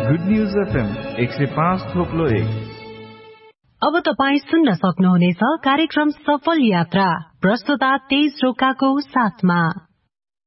Good news FM 105.1। अब तपाईँ सुन्न सक्नुहुनेछ कार्यक्रम सफल यात्रा, प्रस्तुता तेज रोकाको साथमा।